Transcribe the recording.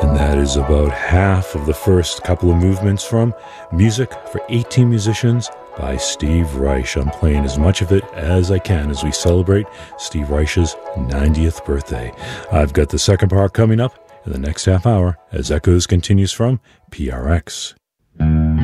And that is about half of the first couple of movements from Music for 18 Musicians by Steve Reich. I'm playing as much of it as I can as we celebrate Steve Reich's 90th birthday. I've got the second part coming up in the next half hour as Echoes continues from PRX.